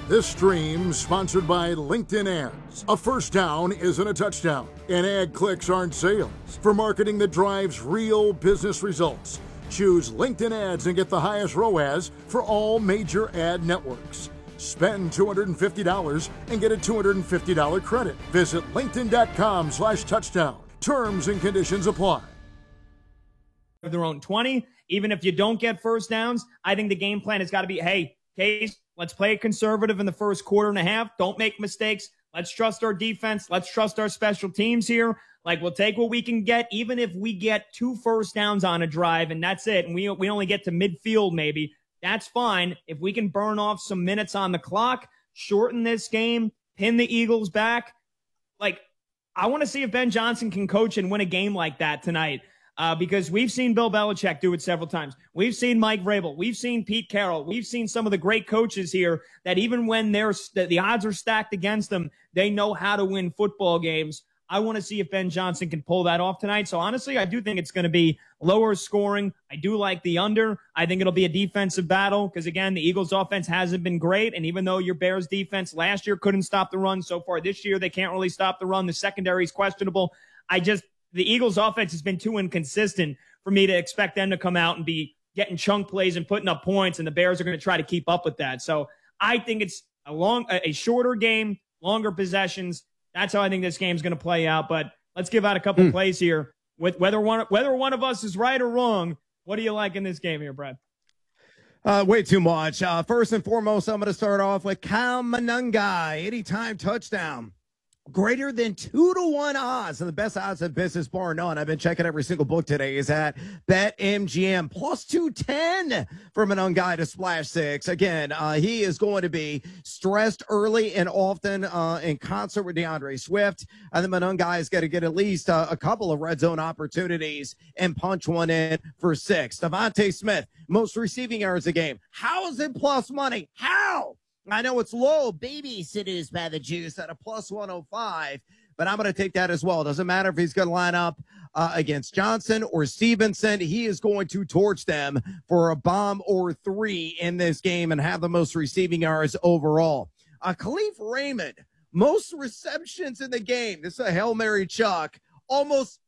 This stream sponsored by LinkedIn Ads. A first down isn't a touchdown, and ad clicks aren't sales. For marketing that drives real business results, choose LinkedIn Ads and get the highest ROAS for all major ad networks. Spend $250 and get a $250 credit. Visit linkedin.com/touchdown. Terms and conditions apply. Their own 20. Even if you don't get first downs, I think the game plan has got to be, hey, Case, let's play it conservative in the first quarter and a half. Don't make mistakes. Let's trust our defense. Let's trust our special teams here. Like, we'll take what we can get, even if we get 2 first downs on a drive, and that's it, and we only get to midfield maybe, that's fine. If we can burn off some minutes on the clock, shorten this game, pin the Eagles back, like, I want to see if Ben Johnson can coach and win a game like that tonight. Because we've seen Bill Belichick do it several times. We've seen Mike Vrabel. We've seen Pete Carroll. We've seen some of the great coaches here that even when the odds are stacked against them, they know how to win football games. I want to see if Ben Johnson can pull that off tonight. So honestly, I do think it's going to be lower scoring. I do like the under. I think it'll be a defensive battle because, again, the Eagles offense hasn't been great. And even though your Bears defense last year couldn't stop the run, so far this year they can't really stop the run. The secondary is questionable. The Eagles offense has been too inconsistent for me to expect them to come out and be getting chunk plays and putting up points, and the Bears are going to try to keep up with that. So I think it's a shorter game, longer possessions. That's how I think this game's going to play out. But let's give out a couple plays here. With whether one of us is right or wrong, what do you like in this game here, Brad? Way too much. First and foremost, I'm going to start off with Kyle Monangai, anytime touchdown. Greater than 2-1 odds, and the best odds in business, bar none. I've been checking every single book today. Is at BetMGM plus 210 for Monangai to splash 6. Again, he is going to be stressed early and often in concert with DeAndre Swift. I think Monangai is going to get at least a couple of red zone opportunities and punch one in for 6. Devontae Smith, most receiving yards a game. How is it plus money? How? I know it's low. Babysitters by the juice at a plus 105, but I'm going to take that as well. Doesn't matter if he's going to line up against Johnson or Stevenson. He is going to torch them for a bomb or 3 in this game and have the most receiving yards overall. Khalif Raymond, most receptions in the game. This is a Hail Mary Chuck. Almost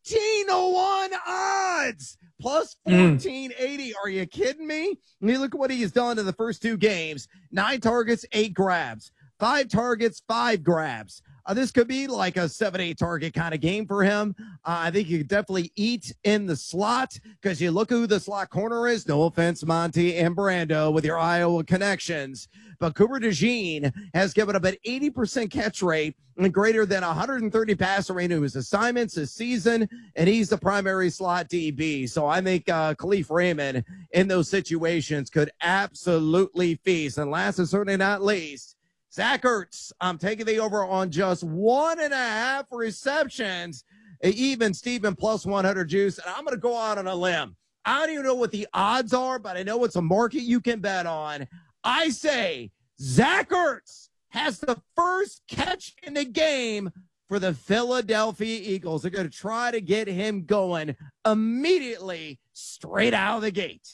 15-1 odds. Plus 1480. Are you kidding me? I mean, look at what he has done in the first 2 games. 9 targets, 8 grabs. 5 targets, 5 grabs. This could be like a 7-8 target kind of game for him. I think you could definitely eat in the slot because you look who the slot corner is. No offense, Monty and Brando, with your Iowa connections. But Cooper DeJean has given up an 80% catch rate and greater than 130 passer rate in his assignments this season, and he's the primary slot DB. So I think Khalif Raymond in those situations could absolutely feast. And last and certainly not least, Zach Ertz, I'm taking the over on just 1.5 receptions. Even Steven plus 100 juice. And I'm going to go out on a limb. I don't even know what the odds are, but I know it's a market you can bet on. I say Zach Ertz has the first catch in the game for the Philadelphia Eagles. They're going to try to get him going immediately straight out of the gate.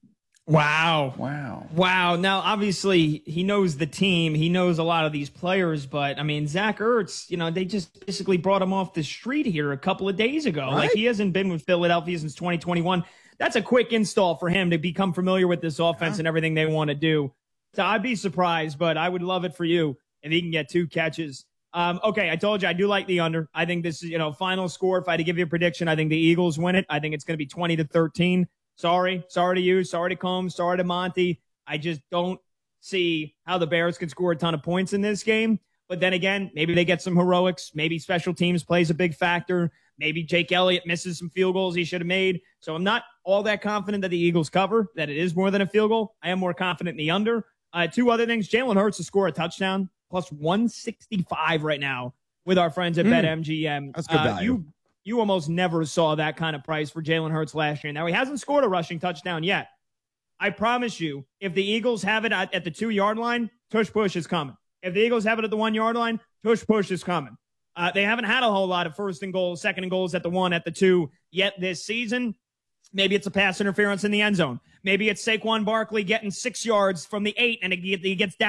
Wow. Now, obviously, he knows the team. He knows a lot of these players. But, I mean, Zach Ertz, they just basically brought him off the street here a couple of days ago. Right? Like, he hasn't been with Philadelphia since 2021. That's a quick install for him to become familiar with this offense and everything they want to do. So I'd be surprised, but I would love it for you if he can get 2 catches. Okay, I told you I do like the under. I think this is, final score. If I had to give you a prediction, I think the Eagles win it. I think it's going to be 20-13. Sorry to you. Sorry to Combs. Sorry to Monty. I just don't see how the Bears can score a ton of points in this game. But then again, maybe they get some heroics. Maybe special teams plays a big factor. Maybe Jake Elliott misses some field goals he should have made. So I'm not all that confident that the Eagles cover, that it is more than a field goal. I am more confident in the under. 2 other things. Jalen Hurts to score a touchdown, plus 165 right now with our friends at BetMGM. That's good value. You almost never saw that kind of price for Jalen Hurts last year. Now, he hasn't scored a rushing touchdown yet. I promise you, if the Eagles have it at the 2-yard line, tush push is coming. If the Eagles have it at the 1-yard line, tush push is coming. They haven't had a whole lot of first and goals, second and goals at the 1, at the 2 yet this season. Maybe it's a pass interference in the end zone. Maybe it's Saquon Barkley getting 6 yards from the 8 and he gets down